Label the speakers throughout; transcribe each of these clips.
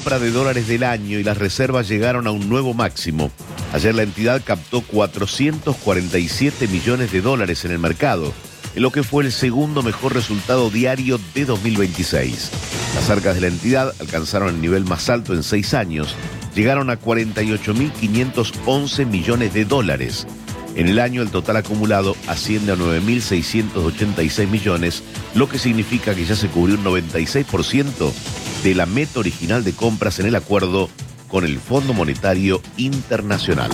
Speaker 1: compra de dólares del año y las reservas llegaron a un nuevo máximo. Ayer la entidad captó 447 millones de dólares en el mercado, en lo que fue el segundo mejor resultado diario de 2026. Las arcas de la entidad alcanzaron el nivel más alto en 6 años, llegaron a 48.511 millones de dólares. En el año el total acumulado asciende a 9.686 millones, lo que significa que ya se cubrió un 96% de la meta original de compras en el acuerdo con el Fondo Monetario Internacional.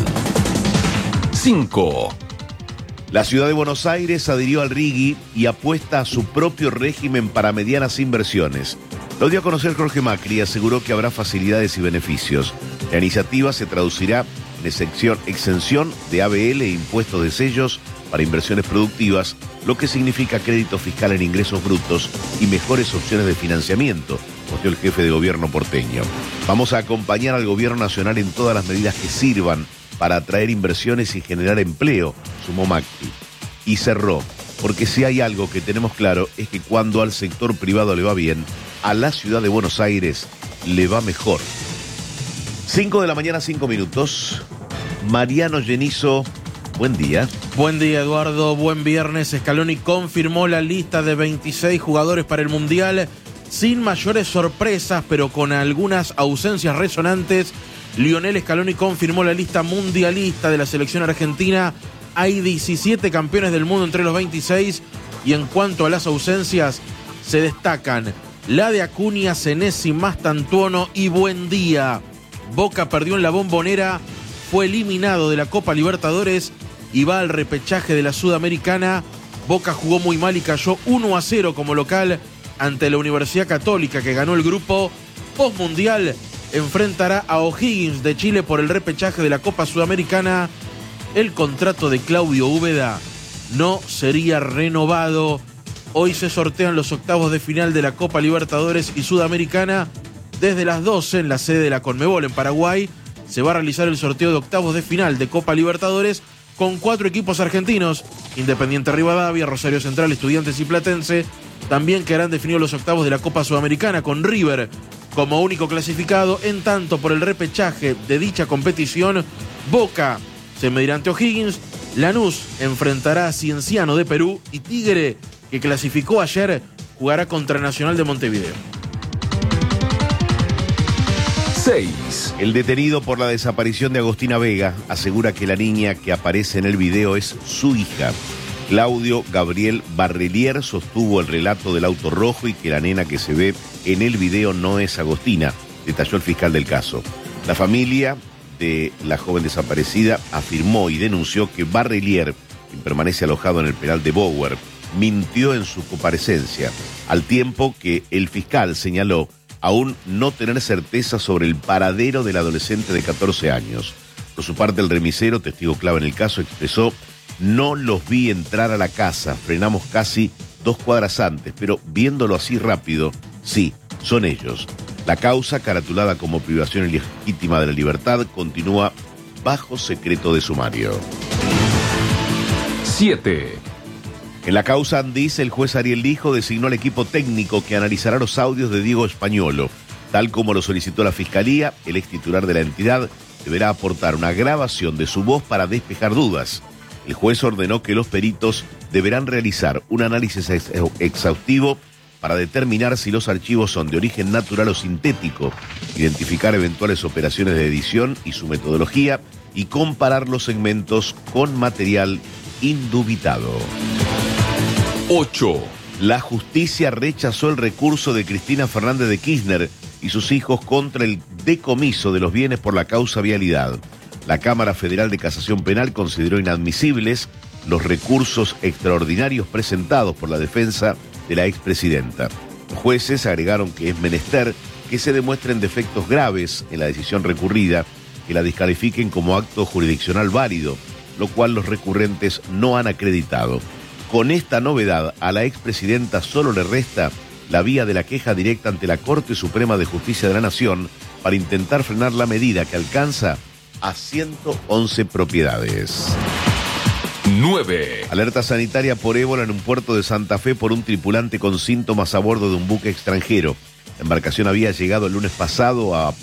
Speaker 2: 5.
Speaker 1: La ciudad de Buenos Aires adhirió al RIGI y apuesta a su propio régimen para medianas inversiones. Lo dio a conocer Jorge Macri y aseguró que habrá facilidades y beneficios. La iniciativa se traducirá en exención de ABL e impuestos de sellos para inversiones productivas, lo que significa crédito fiscal en ingresos brutos y mejores opciones de financiamiento, mostró el jefe de gobierno porteño. Vamos a acompañar al gobierno nacional en todas las medidas que sirvan para atraer inversiones y generar empleo, sumó Macri. Y cerró, porque si hay algo que tenemos claro es que cuando al sector privado le va bien, a la ciudad de Buenos Aires le va mejor. 5 de la mañana, 5 minutos. Mariano Genizo, buen día.
Speaker 3: Buen día, Eduardo. Buen viernes. Scaloni confirmó la lista de 26 jugadores para el Mundial, sin mayores sorpresas, pero con algunas ausencias resonantes. Lionel Scaloni confirmó la lista mundialista de la selección argentina. Hay 17 campeones del mundo entre los 26. Y en cuanto a las ausencias, se destacan la de Acuña, Senesi, Mastantuono y Buendía. Boca perdió en la Bombonera, fue eliminado de la Copa Libertadores y va al repechaje de la Sudamericana. Boca jugó muy mal y cayó 1-0 como local ante la Universidad Católica, que ganó el grupo. Postmundial enfrentará a O'Higgins de Chile por el repechaje de la Copa Sudamericana. El contrato de Claudio Úbeda no sería renovado. Hoy se sortean los octavos de final de la Copa Libertadores y Sudamericana. Desde las 12 en la sede de la Conmebol en Paraguay se va a realizar el sorteo de octavos de final de Copa Libertadores con 4 equipos argentinos: Independiente Rivadavia, Rosario Central, Estudiantes y Platense. También quedarán definidos los octavos de la Copa Sudamericana con River como único clasificado. En tanto, por el repechaje de dicha competición, Boca se medirá ante O'Higgins, Lanús enfrentará a Cienciano de Perú y Tigre, que clasificó ayer, jugará contra Nacional de Montevideo.
Speaker 2: 6.
Speaker 1: El detenido por la desaparición de Agostina Vega asegura que la niña que aparece en el video es su hija. Claudio Gabriel Barrelier sostuvo el relato del auto rojo y que la nena que se ve en el video no es Agostina, detalló el fiscal del caso. La familia de la joven desaparecida afirmó y denunció que Barrelier, quien permanece alojado en el penal de Bower, mintió en su comparecencia, al tiempo que el fiscal señaló aún no tener certeza sobre el paradero del adolescente de 14 años. Por su parte, el remisero, testigo clave en el caso, expresó: no los vi entrar a la casa, frenamos casi 2 cuadras antes, pero viéndolo así rápido, sí, son ellos. La causa, caratulada como privación ilegítima de la libertad, continúa bajo secreto de sumario.
Speaker 2: 7.
Speaker 1: En la causa Andís, el juez Ariel Lijo designó al equipo técnico que analizará los audios de Diego Españolo. Tal como lo solicitó la Fiscalía, el ex titular de la entidad deberá aportar una grabación de su voz para despejar dudas. El juez ordenó que los peritos deberán realizar un análisis exhaustivo para determinar si los archivos son de origen natural o sintético, identificar eventuales operaciones de edición y su metodología y comparar los segmentos con material indubitado.
Speaker 2: 8.
Speaker 1: La justicia rechazó el recurso de Cristina Fernández de Kirchner y sus hijos contra el decomiso de los bienes por la causa vialidad. La Cámara Federal de Casación Penal consideró inadmisibles los recursos extraordinarios presentados por la defensa de la expresidenta. Los jueces agregaron que es menester que se demuestren defectos graves en la decisión recurrida que la descalifiquen como acto jurisdiccional válido, lo cual los recurrentes no han acreditado. Con esta novedad, a la expresidenta solo le resta la vía de la queja directa ante la Corte Suprema de Justicia de la Nación para intentar frenar la medida que alcanza a 111 propiedades.
Speaker 2: 9.
Speaker 1: Alerta sanitaria por ébola en un puerto de Santa Fe por un tripulante con síntomas a bordo de un buque extranjero. La embarcación había llegado el lunes pasado a